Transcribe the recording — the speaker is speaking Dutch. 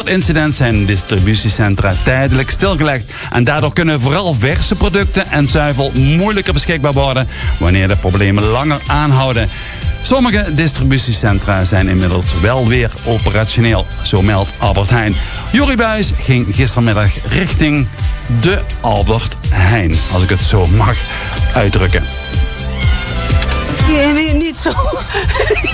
incident zijn distributiecentra tijdelijk stilgelegd. En daardoor kunnen vooral verse producten en zuivel moeilijker beschikbaar worden wanneer de problemen langer aanhouden. Sommige distributiecentra zijn inmiddels wel weer operationeel, zo meldt Albert Heijn. Jorie Buijs ging gistermiddag richting de Albert Heijn, als ik het zo mag uitdrukken. Nee, niet zo.